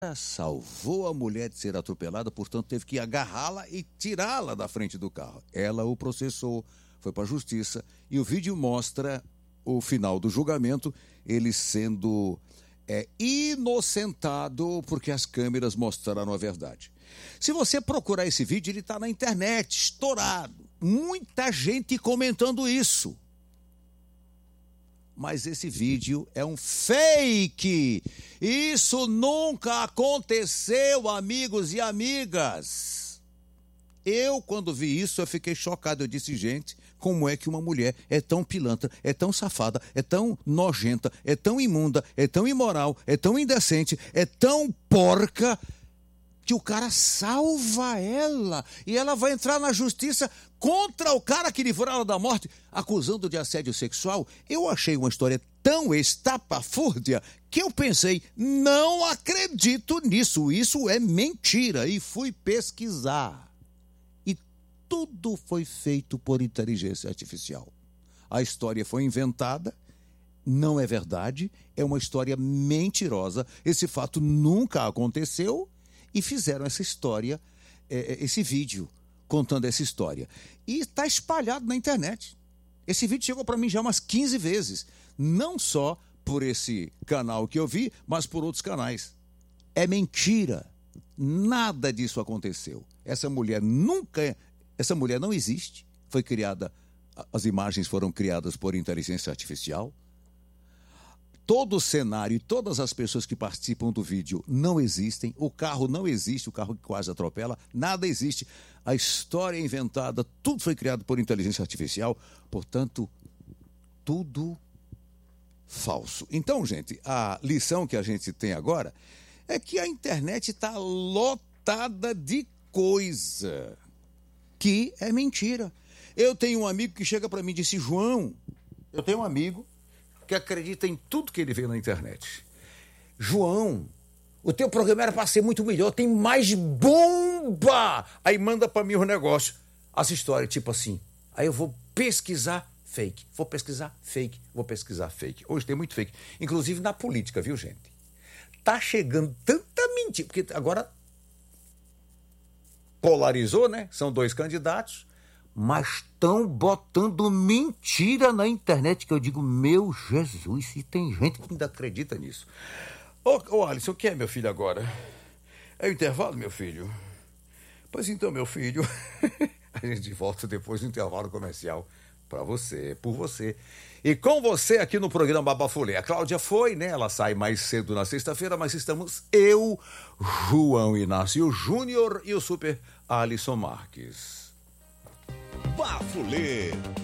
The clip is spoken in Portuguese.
salvou a mulher de ser atropelada, portanto teve que agarrá-la e tirá-la da frente do carro. Ela o processou, foi para a justiça e o vídeo mostra o final do julgamento, ele sendo inocentado porque as câmeras mostraram a verdade. Se você procurar esse vídeo, ele está na internet, estourado. Muita gente comentando isso. Mas esse vídeo é um fake. Isso nunca aconteceu, amigos e amigas. Eu, quando vi isso, eu fiquei chocado. Eu disse, gente, como é que uma mulher é tão pilantra, é tão safada, é tão nojenta, é tão imunda, é tão imoral, é tão indecente, é tão porca, que o cara salva ela e ela vai entrar na justiça contra o cara que livrou ela da morte, acusando de assédio sexual. Eu achei uma história tão estapafúrdia que eu pensei, não acredito nisso, isso é mentira, e fui pesquisar. E tudo foi feito por inteligência artificial. A história foi inventada, não é verdade, é uma história mentirosa, esse fato nunca aconteceu. E fizeram essa história, esse vídeo, contando essa história. E está espalhado na internet. Esse vídeo chegou para mim já umas 15 vezes. Não só por esse canal que eu vi, mas por outros canais. É mentira. Nada disso aconteceu. Essa mulher não existe. Foi criada, as imagens foram criadas por inteligência artificial. Todo o cenário e todas as pessoas que participam do vídeo não existem, o carro não existe, o carro que quase atropela, nada existe. A história é inventada, tudo foi criado por inteligência artificial, portanto, tudo falso. Então, gente, a lição que a gente tem agora é que a internet está lotada de coisa que é mentira. Eu tenho um amigo que chega para mim e disse, João, eu tenho um amigo que acredita em tudo que ele vê na internet. João, o teu programa era para ser muito melhor, tem mais bomba! Aí manda para mim o negócio, as histórias, tipo assim. Aí eu vou pesquisar fake, vou pesquisar fake. Hoje tem muito fake, inclusive na política, viu, gente? Tá chegando tanta mentira, porque agora polarizou, né? São 2 candidatos, mas estão botando mentira na internet, que eu digo, meu Jesus, e tem gente que ainda acredita nisso. Ô Alisson, o que é, meu filho, agora? É o intervalo, meu filho? Pois então, meu filho, a gente volta depois do intervalo comercial para você, por você. E com você aqui no programa Babafulê. A Cláudia foi, né? Ela sai mais cedo na sexta-feira, mas estamos eu, João Inácio Júnior e o super Alisson Marques. Bafulê,